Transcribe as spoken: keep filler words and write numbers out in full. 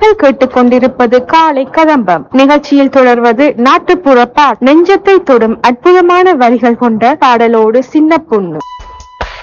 நேர்கள் கேட்டுக்கொண்டிருப்பது காலை கதம்பம் நிகழ்ச்சியில் தொடர்வது நாட்டுப்புற பாட் நெஞ்சத்தை தொடும் அற்புதமான வரிகள் கொண்ட பாடலோடு சின்ன பொண்ணு.